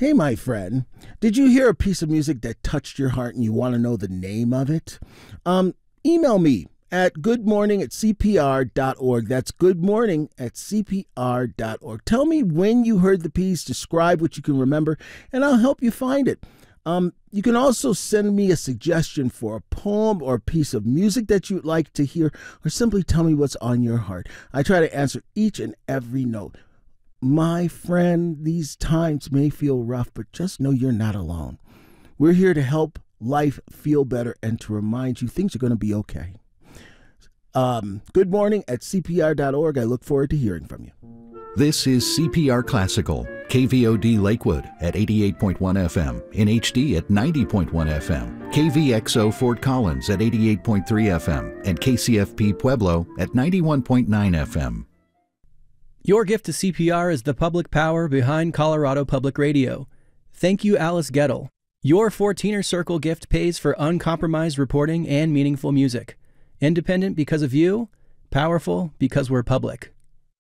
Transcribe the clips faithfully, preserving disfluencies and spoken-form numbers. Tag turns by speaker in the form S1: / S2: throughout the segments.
S1: Hey, my friend, did you hear a piece of music that touched your heart and you want to know the name of it? Um, email me at goodmorning at c p r dot org. That's goodmorning at c p r dot org. Tell me when you heard the piece, describe what you can remember, and I'll help you find it. Um, you can also send me a suggestion for a poem or a piece of music that you'd like to hear, or simply tell me what's on your heart. I try to answer each and every note. My friend, these times may feel rough, but just know you're not alone. We're here to help life feel better and to remind you things are going to be okay. Um, good morning at c p r dot org. I look forward to hearing from you.
S2: This is C P R Classical, K V O D Lakewood at eighty-eight point one F M, in H D at ninety point one F M, K V X O Fort Collins at eighty-eight point three F M, and K C F P Pueblo at ninety-one point nine F M.
S3: Your gift to C P R is the public power behind Colorado Public Radio. Thank you, Alice Gettle. Your fourteener Circle gift pays for uncompromised reporting and meaningful music. Independent because of you, powerful because we're public.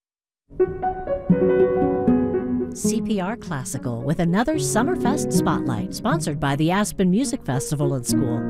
S4: C P R Classical with another Summerfest Spotlight, sponsored by the Aspen Music Festival and School.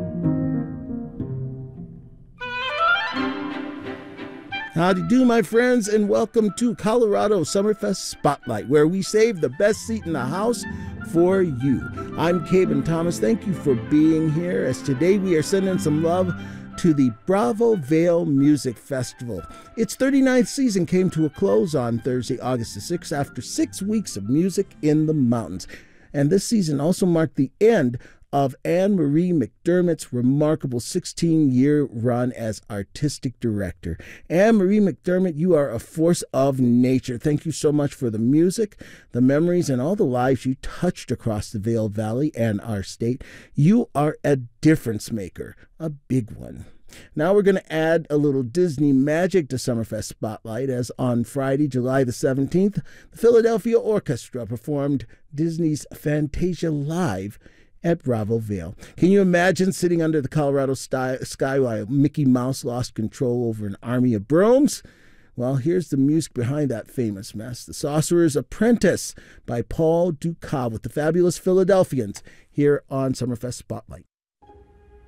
S1: Howdy do, my friends, and welcome to Colorado Summerfest Spotlight, where we save the best seat in the house for you. I'm Caben Thomas. Thank you for being here, as today we are sending some love to the Bravo Vale Music Festival. Its thirty-ninth season came to a close on Thursday, August the sixth, after six weeks of music in the mountains. And this season also marked the end of Anne Marie McDermott's remarkable sixteen-year run as artistic director. Anne Marie McDermott, you are a force of nature. Thank you so much for the music, the memories, and all the lives you touched across the Vail Valley and our state. You are a difference maker, a big one. Now we're going to add a little Disney magic to Summerfest Spotlight, as on Friday, July the seventeenth, the Philadelphia Orchestra performed Disney's Fantasia Live at Bravo Vale. Can you imagine sitting under the Colorado sky while Mickey Mouse lost control over an army of brooms? Well, here's the music behind that famous mess. The Sorcerer's Apprentice by Paul Dukas with the Fabulous Philadelphians here on Summerfest Spotlight.